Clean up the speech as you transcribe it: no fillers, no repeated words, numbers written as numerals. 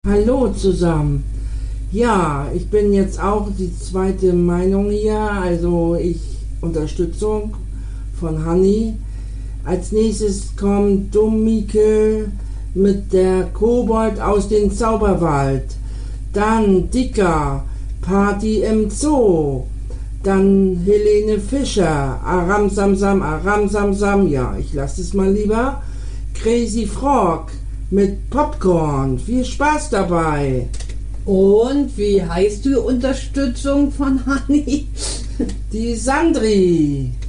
Hallo zusammen. Ja, ich bin jetzt auch die zweite Meinung hier, also Unterstützung von Hanni. Als nächstes kommt Dummike mit der Kobold aus dem Zauberwald. Dann Dicker, Party im Zoo. Dann Helene Fischer, Aram Samsam, Aram Samsam. Ja, ich lasse es mal lieber. Crazy Frog mit Popcorn. Viel Spaß dabei. Und wie heißt die Unterstützung von Hanni? Die Sandri.